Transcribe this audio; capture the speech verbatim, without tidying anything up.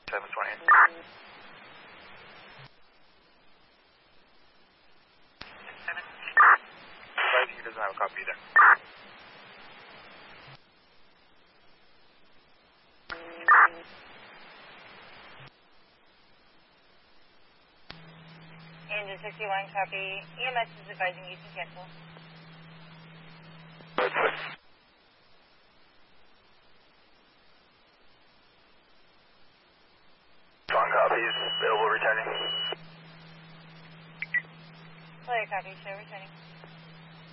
seven twenty. Advising he doesn't have a copy either. Engine sixty-one, copy. E M S is advising you can cancel. Strong copies, available returning. Clear copy, show returning.